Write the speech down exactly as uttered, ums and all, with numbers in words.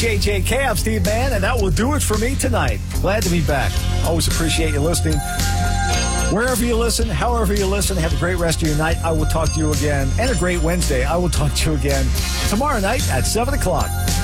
J J K, I'm Steve Mann, and that will do it for me tonight. Glad to be back. Always appreciate you listening. Wherever you listen, however you listen, have a great rest of your night. I will talk to you again. And a great Wednesday. I will talk to you again tomorrow night at seven o'clock.